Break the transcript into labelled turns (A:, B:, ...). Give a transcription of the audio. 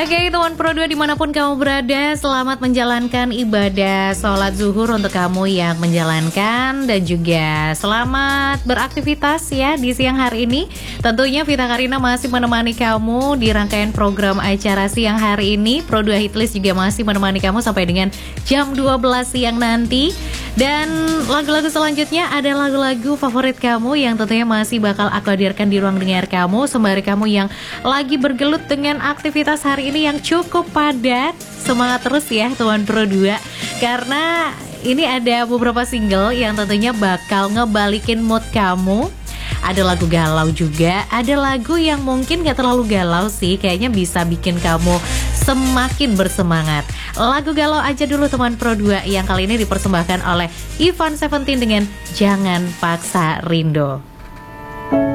A: Oke, teman Pro 2 dimanapun kamu berada, selamat menjalankan ibadah sholat zuhur untuk kamu yang menjalankan. Dan juga selamat beraktivitas ya di siang hari ini. Tentunya Vita Karina masih menemani kamu di rangkaian program acara siang hari ini. Pro 2 Hitlist juga masih menemani kamu sampai dengan jam 12 siang nanti. Dan lagu-lagu selanjutnya ada lagu-lagu favorit kamu yang tentunya masih bakal aku hadirkan di ruang dengar kamu. Sembari kamu yang lagi bergelut dengan aktivitas hari ini yang cukup padat, semangat terus ya teman Pro 2. Karena ini ada beberapa single yang tentunya bakal ngebalikin mood kamu. Ada lagu galau juga, ada lagu yang mungkin gak terlalu galau sih, kayaknya bisa bikin kamu semakin bersemangat. Lagu galau aja dulu teman Pro 2 yang kali ini dipersembahkan oleh Ivan Seventeen dengan Jangan Paksa Rindu.